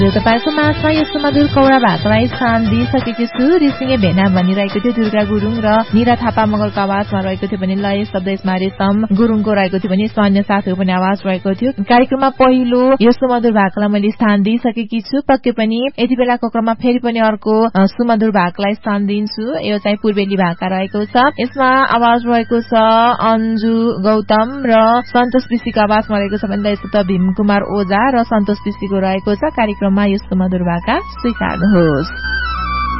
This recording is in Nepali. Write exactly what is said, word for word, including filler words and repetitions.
तपाईको माझमा यो सुमधुर कौडा भाकालाई स्थान दिइसकेकी छु। रिसिङे भेना भनिरहेको थियो दुर्गा गुरुङ र निरा थापा मगरको आवाजमा रहेको थियो भने लय शब्द यसमा रेशम गुरुङको रहेको थियो भने अन्य साथीको पनि आवाज रहेको थियो। कार्यक्रममा पहिलो यो सुमधुर भाकालाई मैले स्थान दिइसकेकी छु। पक्कै पनि यति बेलाको क्रममा फेरि पनि अर्को सुमधुर भाकालाई स्थान दिन्छु। यो चाहिँ पूर्वेली भाका रहेको छ। यसमा आवाज रहेको छ अन्जु गौतम र सन्तोष पिसीको आवाजमा रहेको छ भने यसो त भीम कुमार ओझा र सन्तोष पिसीको रहेको छ। कार्यक्रममा यो सुमधुर भाका स्वीकार्नुहोस्।